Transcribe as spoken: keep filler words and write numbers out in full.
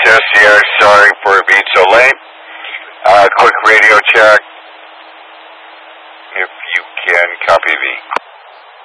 test here. Sorry for being so late. Uh, quick radio check. If you can copy the